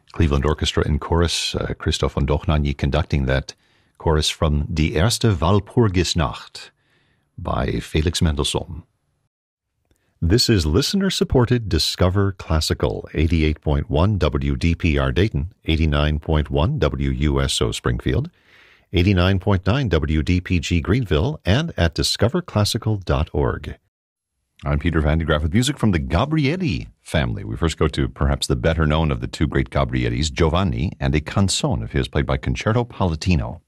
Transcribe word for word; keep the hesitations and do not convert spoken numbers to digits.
Cleveland Orchestra and Chorus, uh, Christoph von Dochnanyi conducting that chorus from Die erste Walpurgisnacht by Felix Mendelssohn. This is listener-supported Discover Classical, eighty-eight point one W D P R Dayton, eighty-nine point one W U S O Springfield, eighty-nine point nine W D P G Greenville, and at discover classical dot org. I'm Peter Van de Graaff with music from the Gabrieli family. We first go to perhaps the better known of the two great Gabrielis, Giovanni, and a canzone of his played by Concerto Palatino.